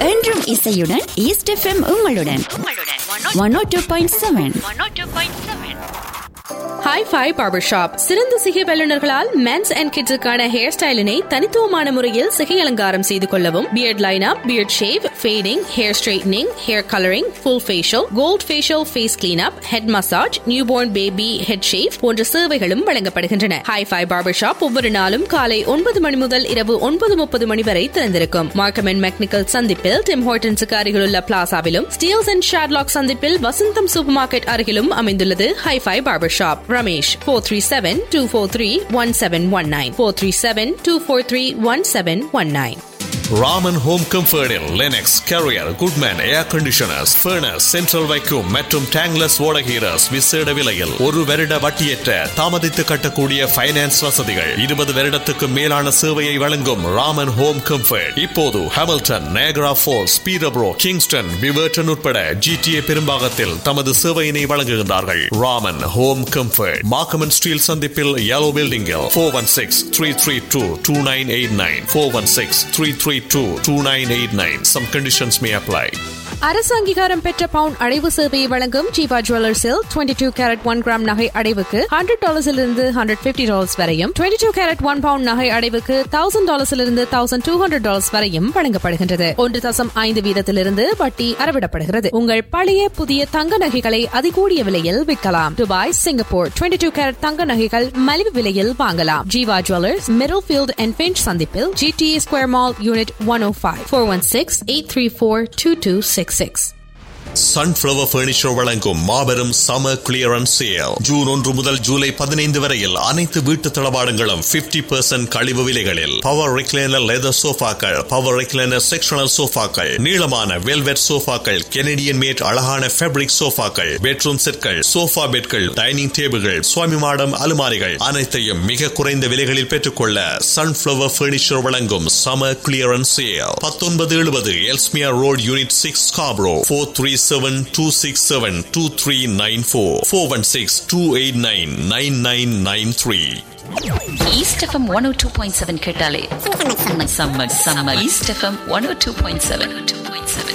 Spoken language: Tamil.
என்றும் இசையுடன் ஈஸ்ட் எஃப்எம் உங்களுடன் 102.7. Hi-Fi Barbershop. சிறந்த சிகை வல்லுநர்களால் மென்ஸ் அண்ட் கிட்ஸுக்கான ஹேர் ஸ்டைலினை தனித்துவமான முறையில் சிகை அலங்காரம் செய்து கொள்ளவும் beard lineup, beard shave, fading, hair straightening, hair colouring, full facial, gold facial, face cleanup, head massage, newborn baby head shave போன்ற சேவைகளும் வழங்கப்படுகின்றன. Hi-Fi Barbershop ஒவ்வொரு நாளும் காலை 9 மணி முதல் இரவு 9:30 மணி வரை திறந்திருக்கும். மார்க்கம் அண்ட் மெக்னிக்கல் சந்திப்பில் டிம் ஹார்டன்ஸுக்கு அருகிலுள்ள பிளாசாவிலும், ஸ்டீல்ஸ் அண்ட் ஷாட்லாக் சந்திப்பில் வசந்தம் சூப்பர் மார்க்கெட் அருகிலும் அமைந்துள்ளது Hi-Fi Barbershop. Ramesh 437-243-1719 437-243-1719. Raman home கம்ஃபர்டில் Linux, carrier, Goodman ஏர் கண்டிஷனர்ஸ், ஃபர்னஸ், சென்ட்ரல் வைக்யூம் மற்றும் டேங்லஸ் ஓடகீரஸ் விசேட விலையில் 1 வருட வட்டியற்ற தாமதித்து கட்டக்கூடிய ஃபைனான்ஸ் வசதிகள். 20 வருடத்துக்கு மேலான சேவையை வழங்கும் ராமன் ஹோம் கம்ஃபர்ட் இப்போது ஹாமில்டன், நயகரா ஃபால்ஸ், பீரப்ரோ, கிங்ஸ்டன், விவர்டன் உட்பட GTA பெரும்பாகத்தில் தமது சேவையினை வழங்குகின்றார்கள். Raman home comfort Markham and Steeles சந்திப்பில் yellow building-இல் 416-332-2989 416-332-2989. Some conditions may apply. அரசு அங்கீகாரம் பெற்ற பவுன் அடைவு சேவையை வழங்கும் ஜீவா ஜுவல்லர்ஸில் 22 கேரட் 1 கிராம் நகை அடைவுக்கு $100 $150 வரையும், 22 கேரட் 1 பவுண்ட் நகை அடைவுக்கு $1,000 $1,200 வரையும் வழங்கப்படுகின்றது. 1.5 வீதத்திலிருந்து வட்டி அறவிடப்படுகிறது. உங்கள் பழைய புதிய தங்க நகைகளை அதிகூடிய விலையில் விற்கலாம். துபாய், சிங்கப்பூர் 22 கேரட் தங்க நகைகள் மலிவு விலையில் வாங்கலாம். Jeeva jewellers, middle field and pinch சந்திப்பில் GTA square mall unit 105 416-834-2266. Sunflower furniture வழங்கும் மாபெரும் சம்மர் கிளியரன்ஸ் சேல் ஜூன் 1 முதல் ஜூலை 15 வரையில் அனைத்து வீட்டு தளபாடங்களும் 50% கழிவு விலைகளில். Power recliner leather சோஃபாக்கள், power recliner sectional சோஃபாக்கள், நீளமான வெல்வெட் சோஃபாக்கள், கெனடியன் மேட் அழகான ஃபேப்ரிக் சோஃபாக்கள், பெட்ரூம் செட்கள், சோஃபா பெட்கள், டைனிங் டேபிள்கள், சுவாமி மாடம் அலுமாரிகள் அனைத்தையும் மிக குறைந்த விலைகளில் பெற்றுக்கொள்ள சன்ஃப்ளவர் பர்னிச்சர் வழங்கும் summer clearance sale 1970 Ellesmere road unit 6 Scarborough 437-267-2394 416-289-9993. East FM 102.7 கேட்டாலே சம்மர் East FM 102.7